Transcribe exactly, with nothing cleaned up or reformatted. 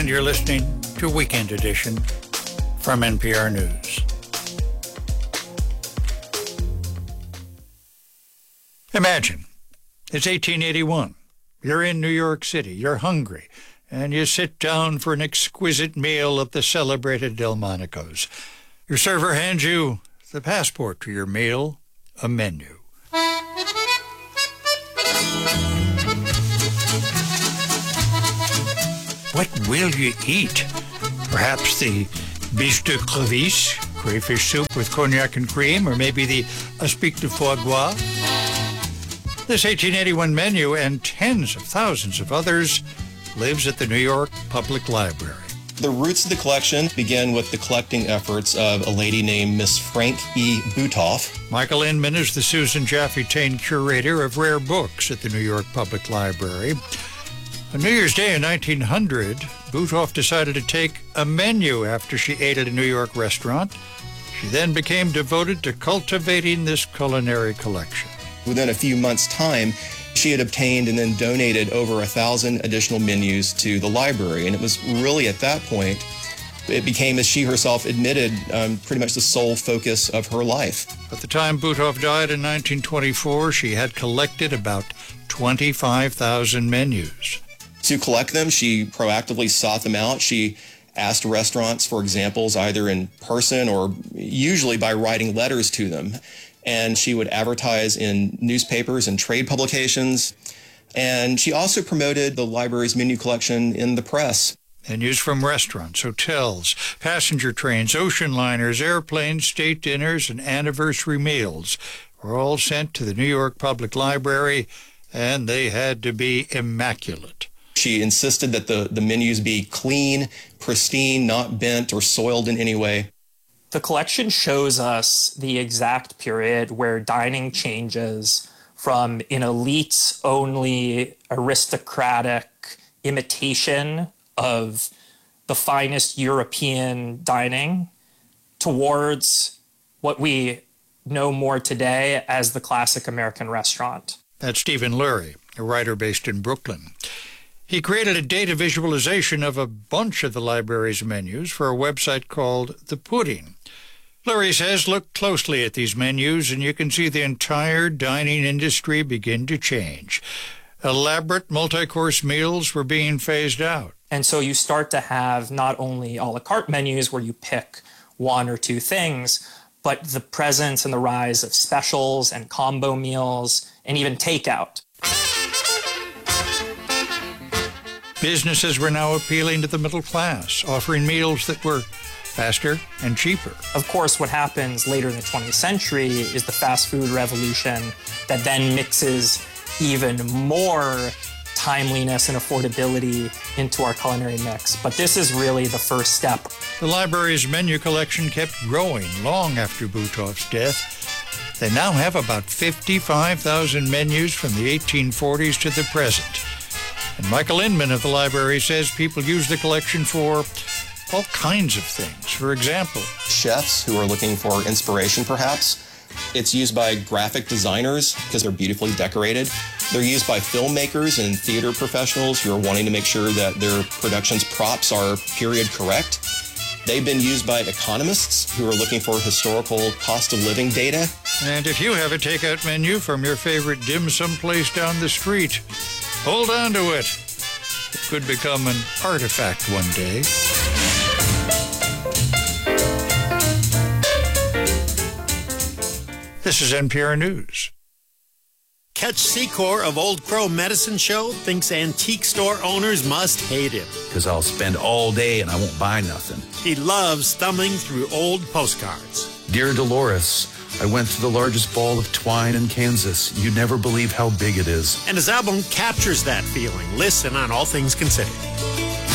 and you're listening to Weekend Edition from N P R News. Imagine, it's eighteen eighty-one. You're in New York City, you're hungry, and you sit down for an exquisite meal at the celebrated Delmonico's. Your server hands you the passport to your meal, a menu. What will you eat? Perhaps the biche de crevice, crayfish soup with cognac and cream, or maybe the aspic de foie gras? This eighteen eighty-one menu and tens of thousands of others lives at the New York Public Library. The roots of the collection begin with the collecting efforts of a lady named Miss Frank E. Butoff. Michael Inman is the Susan Jaffe Tain Curator of Rare Books at the New York Public Library. On New Year's Day in nineteen hundred, Butoff decided to take a menu after she ate at a New York restaurant. She then became devoted to cultivating this culinary collection. Within a few months' time, she had obtained and then donated over a thousand additional menus to the library. And it was really at that point, it became, as she herself admitted, um, pretty much the sole focus of her life. At the time Butoff died in nineteen twenty-four, she had collected about twenty-five thousand menus. To collect them, she proactively sought them out. She asked restaurants for examples either in person or usually by writing letters to them. And she would advertise in newspapers and trade publications. And she also promoted the library's menu collection in the press. Menus from restaurants, hotels, passenger trains, ocean liners, airplanes, state dinners, and anniversary meals were all sent to the New York Public Library, and they had to be immaculate. She insisted that the, the menus be clean, pristine, not bent or soiled in any way. The collection shows us the exact period where dining changes from an elite-only aristocratic imitation of the finest European dining towards what we know more today as the classic American restaurant. That's Stephen Lurie, a writer based in Brooklyn. He created a data visualization of a bunch of the library's menus for a website called The Pudding. Lurie says, look closely at these menus and you can see the entire dining industry begin to change. Elaborate multi-course meals were being phased out. And so you start to have not only a la carte menus where you pick one or two things, but the presence and the rise of specials and combo meals and even takeout. Businesses were now appealing to the middle class, offering meals that were faster and cheaper. Of course, what happens later in the twentieth century is the fast food revolution that then mixes even more timeliness and affordability into our culinary mix. But this is really the first step. The library's menu collection kept growing long after Butoff's death. They now have about fifty-five thousand menus from the eighteen forties to the present. And Michael Inman of the library says people use the collection for all kinds of things. For example, chefs who are looking for inspiration, perhaps. It's used by graphic designers because they're beautifully decorated. They're used by filmmakers and theater professionals who are wanting to make sure that their production's props are period correct. They've been used by economists who are looking for historical cost of living data. And if you have a takeout menu from your favorite dim sum place down the street, hold on to it. It could become an artifact one day. This is N P R News. Catch Secor of Old Crow Medicine Show thinks antique store owners must hate him. Because I'll spend all day and I won't buy nothing. He loves thumbing through old postcards. Dear Dolores, I went to the largest ball of twine in Kansas. You'd never believe how big it is. And his album captures that feeling. Listen on All Things Considered.